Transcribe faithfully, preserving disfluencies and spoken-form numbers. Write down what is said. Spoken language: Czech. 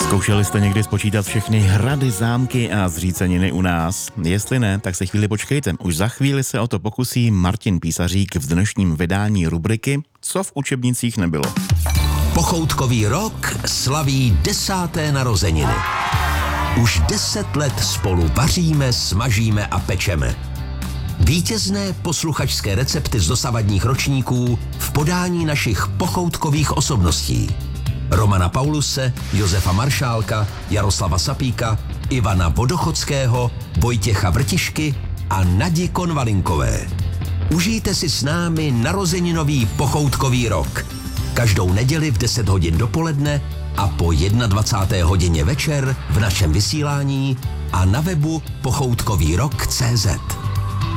Zkoušeli jste někdy spočítat všechny hrady, zámky a zříceniny u nás? Jestli ne, tak se chvíli počkejte. Už za chvíli se o to pokusí Martin Písařík v dnešním vydání rubriky Co v učebnicích nebylo. Pochoutkový rok slaví desáté narozeniny. Už deset let spolu vaříme, smažíme a pečeme. Vítězné posluchačské recepty z dosavadních ročníků v podání našich pochoutkových osobností. Romana Pauluse, Josefa Maršálka, Jaroslava Sapíka, Ivana Vodochodského, Vojtěcha Vrtišky a Nadi Konvalinkové. Užijte si s námi narozeninový pochoutkový rok. Každou neděli v deset hodin dopoledne a po dvacáté jedné hodině večer v našem vysílání a na webu pochoutkový rok tečka cé zet.